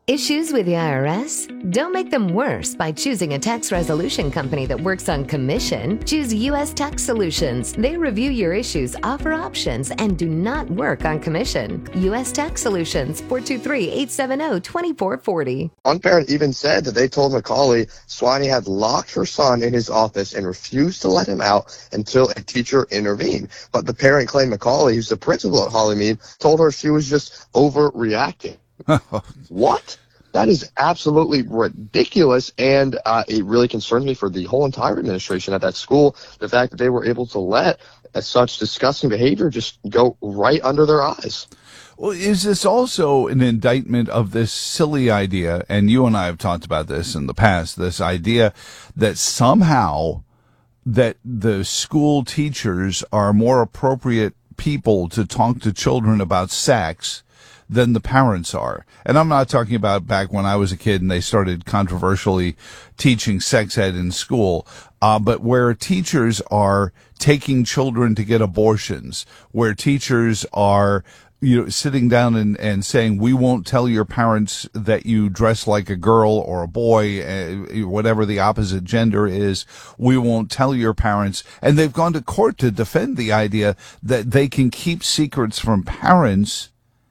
Issues with the IRS? Don't make them worse by choosing a tax resolution company that works on commission. Choose U.S. Tax Solutions. They review your issues, offer options, and do not work on commission. U.S. Tax Solutions, 423-870-2440. One parent even said that they told Macaulay Swanee had locked her son in his office and refused to let him out until a teacher intervened. But the parent claimed Macaulay, who's the principal at Hollymead, told her she was just overreacting. What? That is absolutely ridiculous, and it really concerns me for the whole entire administration at that school, the fact that they were able to let such disgusting behavior just go right under their eyes. Well, is this also an indictment of this silly idea, and you and I have talked about this in the past, this idea that somehow that the school teachers are more appropriate people to talk to children about sex than the parents are. And I'm not talking about back when I was a kid and they started controversially teaching sex ed in school, but where teachers are taking children to get abortions, where teachers are sitting down and saying, we won't tell your parents that you dress like a girl or a boy, whatever the opposite gender is. We won't tell your parents. And they've gone to court to defend the idea that they can keep secrets from parents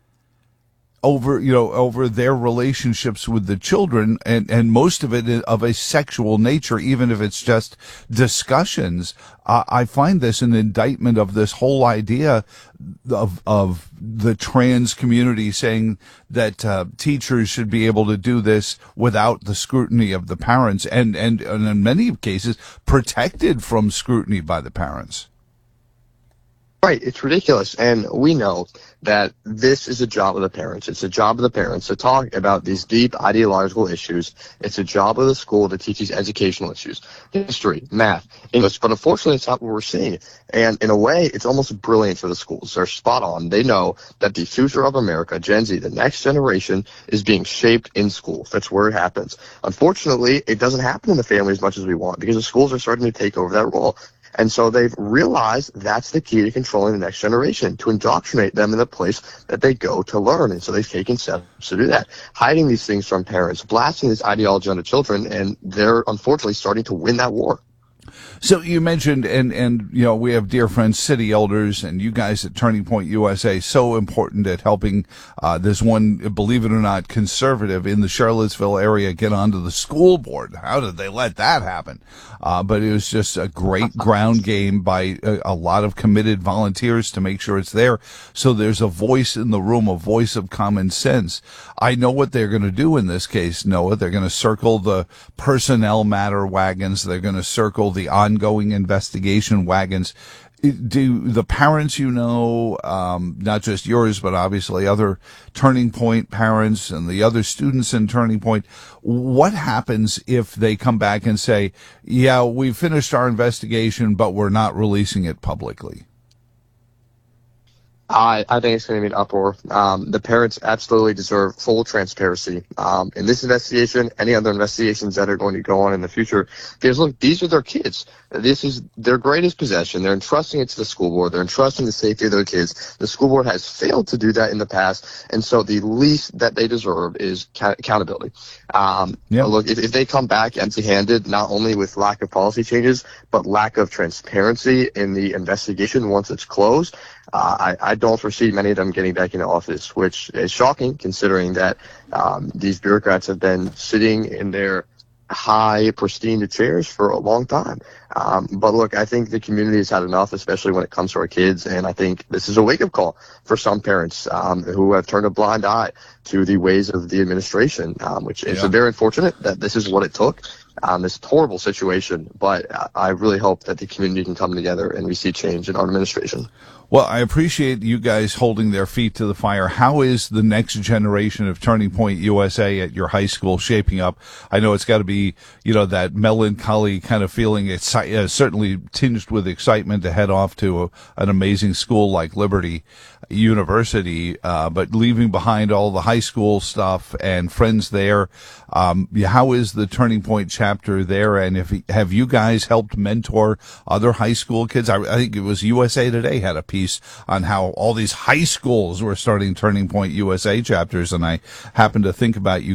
over their relationships with the children, and most of it is of a sexual nature, even if it's just discussions. I find this an indictment of this whole idea of the trans community saying that teachers should be able to do this without the scrutiny of the parents, and in many cases protected from scrutiny by the parents. Right, it's ridiculous, and we know that this is a job of the parents. It's a job of the parents to talk about these deep ideological issues. It's a job of the school to teach these educational issues, history, math, English, but unfortunately it's not what we're seeing. And in a way, it's almost brilliant for the schools. They're spot on. They know that the future of America, Gen Z, the next generation, is being shaped in schools. That's where it happens. Unfortunately, it doesn't happen in the family as much as we want because the schools are starting to take over that role. And so they've realized that's the key to controlling the next generation, to indoctrinate them in the place that they go to learn. And so they've taken steps to do that, hiding these things from parents, blasting this ideology onto children, and they're unfortunately starting to win that war. So you mentioned, and we have dear friends, city elders, and you guys at Turning Point USA, so important at helping this one, believe it or not, conservative in the Charlottesville area get onto the school board. How did they let that happen? But it was just a great ground game by a lot of committed volunteers to make sure it's there. So there's a voice in the room, a voice of common sense. I know what they're going to do in this case, Noah. They're going to circle the personnel matter wagons. They're going to circle the ongoing investigation wagons. Do the parents, not just yours, but obviously other Turning Point parents and the other students in Turning Point, what happens if they come back and say, yeah, we finished our investigation, but we're not releasing it publicly? I think it's going to be an uproar. The parents absolutely deserve full transparency in this investigation, any other investigations that are going to go on in the future. Because, look, these are their kids. This is their greatest possession. They're entrusting it to the school board. They're entrusting the safety of their kids. The school board has failed to do that in the past, and so the least that they deserve is accountability. Look, if they come back empty-handed, not only with lack of policy changes, but lack of transparency in the investigation once it's closed, I don't foresee many of them getting back into office, which is shocking considering that these bureaucrats have been sitting in their high, pristine chairs for a long time. But look, I think the community has had enough, especially when it comes to our kids, and I think this is a wake-up call for some parents who have turned a blind eye to the ways of the administration, which is very unfortunate that this is what it took. This horrible situation, but I really hope that the community can come together and we see change in our administration. Well, I appreciate you guys holding their feet to the fire. How is the next generation of Turning Point USA at your high school shaping up? I know it's got to be, that melancholy kind of feeling. It's certainly tinged with excitement to head off to an amazing school like Liberty University, but leaving behind all the high school stuff and friends there. How is the Turning Point chapter there? And have you guys helped mentor other high school kids? I think it was USA Today had a piece on how all these high schools were starting Turning Point USA chapters, and I happened to think about you